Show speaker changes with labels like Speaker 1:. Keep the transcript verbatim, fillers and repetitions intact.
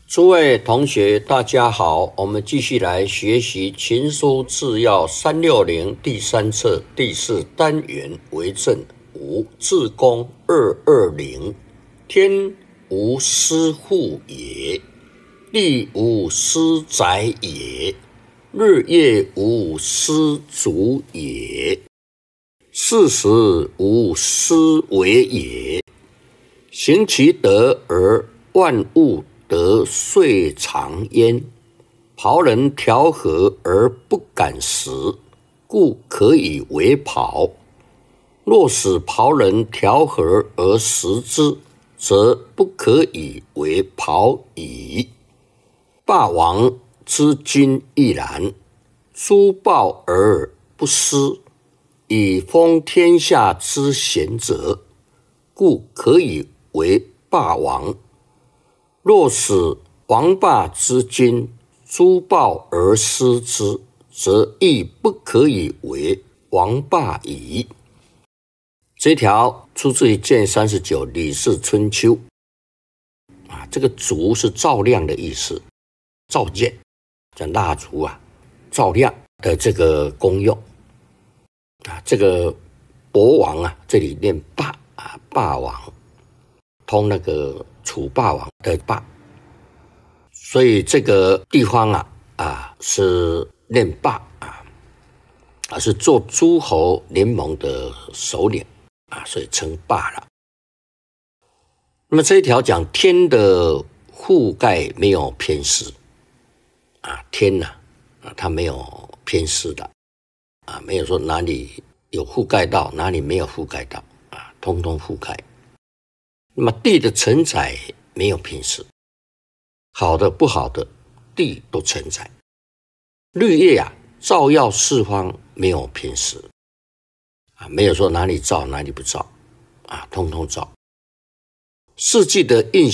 Speaker 1: 诸位同学，大家好，我们继续来学习《秦书治要》三六零第三册第四单元为政五治公二二零。天无私户也，地无私宅也，日月无私足也，四时无私为也。行其德而万物得遂长焉。庖人调和而不敢食，故可以为庖。若使庖人调和而食之，则不可以为庖矣。霸王之君亦然，诛暴而不私，以封天下之贤者，故可以为霸王。若使王霸之君诛暴而私之，则亦不可以为王霸矣。这条出自于卷三十九《吕氏春秋》啊，这个烛是照亮的意思，照见，这蜡烛啊，照亮的这个功用啊。这个博王啊，这里念霸啊，霸王，通那个楚霸王的霸，所以这个地方啊啊是念霸啊，啊是做诸侯联盟的首领啊，所以称霸了。那么这一条讲天的覆盖没有偏私啊，天呐啊，它没有偏私的啊，没有说哪里有覆盖到，哪里没有覆盖到啊，通通覆盖。那么地的承载没有偏私，好的不好的地都承载。日月啊，照耀四方没有偏私啊，没有说哪里照哪里不照啊，通通照。四季的运